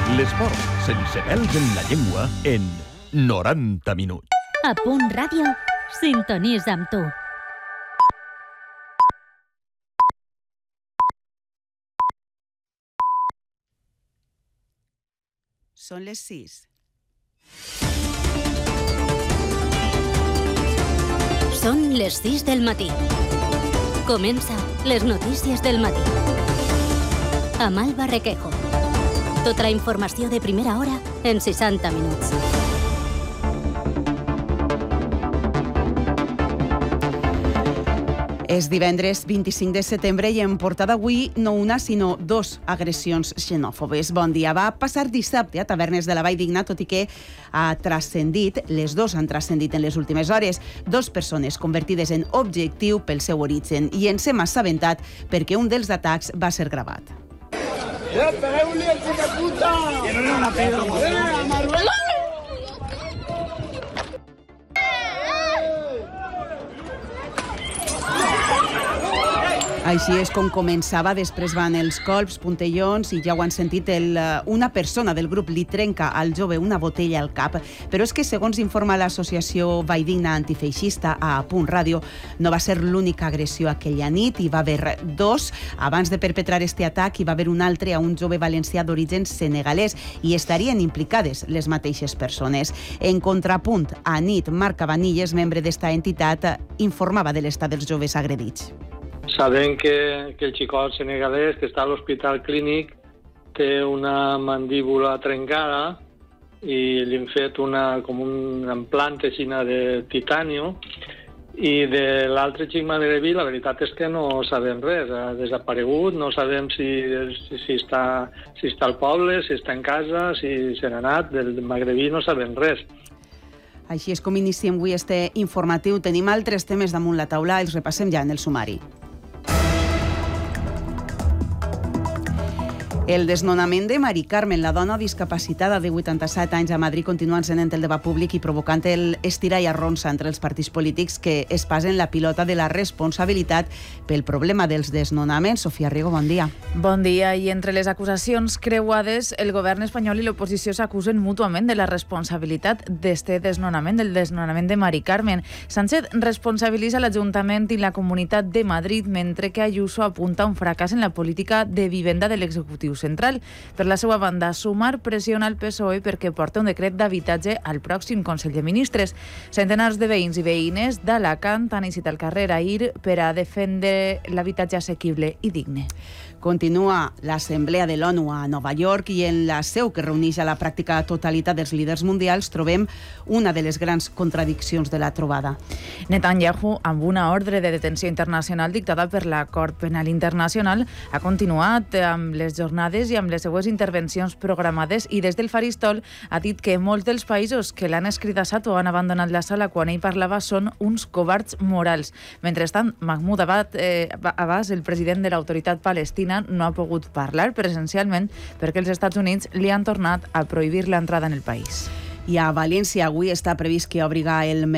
L'esport sense pèls en la llengua en 90 minuts. A Punt Ràdio, sintonitza amb tu. Són les 6. Són les 6 del matí. Comença les notícies del matí. Amb Alba Requejo. Tota la informació de primera hora en 60 minuts. És divendres 25 de setembre i en portada avui no una, sinó 2 agressions xenòfobes. Bon dia. Va passar dissabte a Tavernes de la Vall d'Ignat, tot i que les dos han transcendit en les últimes hores. 2 persones convertides en objectiu pel seu origen i ens hem assabentat perquè un dels atacs va ser gravat. Així és com començava, després van els colps, puntellons i ja ho han sentit, una persona del grup li trenca al jove una botella al cap. Però és que, segons informa l'associació Valldigna Antifeixista a Punt Ràdio, no va ser l'única agressió aquella nit, hi va haver 2. Abans de perpetrar este atac hi va haver un altre a un jove valencià d'origen senegalès i estarien implicades les mateixes persones. En contrapunt, a nit, Marc Cabanilles, membre d'esta entitat, informava de l'estat dels joves agredits. Sabem que el xicot senegalès que està a l'hospital clínic té una mandíbula trencada i li han fet com un implant de titanio, i de l'altre xic magrebí la veritat és que no sabem res, ha desaparegut, no sabem si està al poble, si està en casa, si se n'ha anat, del magrebí no sabem res. Així és com iniciem avui este informatiu. Tenim altres temes damunt la taula, els repassem ja en el sumari. El desnonament de Mari Carmen, la dona discapacitada de 87 anys a Madrid, continua encenent el debat públic i provocant el estira i arronsa entre els partits polítics que es passen la pilota de la responsabilitat pel problema dels desnonaments. Sofia Riego, bon dia. Bon dia. I entre les acusacions creuades, el govern espanyol i l'oposició s'acusen mútuament de la responsabilitat d'este desnonament, del desnonament de Mari Carmen. Sánchez responsabilitza l'Ajuntament i la Comunitat de Madrid, mentre que Ayuso apunta un fracàs en la política de vivenda de l'executiu central. Per la seva banda, Sumar pressiona el PSOE perquè porta un decret d'habitatge al pròxim Consell de Ministres. Centenars de veïns i veïnes d'Alacant han eixit al carrer ahir per a defendre l'habitatge assequible i digne. Continua l'Assemblea de l'ONU a Nova York i en la seu que reuneix a la pràctica totalitat dels líders mundials trobem una de les grans contradiccions de la trobada. Netanyahu, amb una ordre de detenció internacional dictada per la Cort Penal Internacional, ha continuat amb les jornades i amb les seues intervencions programades i des del faristol ha dit que molts dels països que l'han escridassat o han abandonat la sala quan ell parlava són uns covards morals. Mentrestant, Mahmoud Abbas, el president de l'autoritat palestina, no ha pogut parlar presencialment perquè els Estats Units li han tornat a prohibir l'entrada en el país. I a València avui està previst que obriga el